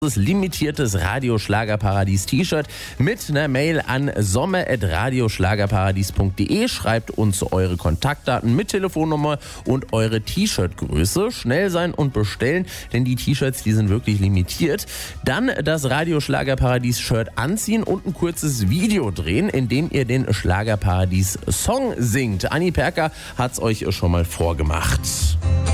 limitiertes Radio-Schlagerparadies-T-Shirt mit einer Mail an sommer@radioschlagerparadies.de. Schreibt uns eure Kontaktdaten mit Telefonnummer und eure T-Shirt-Größe. Schnell sein und bestellen, denn die T-Shirts, die sind wirklich limitiert. Dann das Radio-Schlagerparadies-Shirt anziehen und ein kurzes Video drehen, in dem ihr den Schlagerparadies-Song singt. Anni Perka hat's euch schon mal vorgemacht.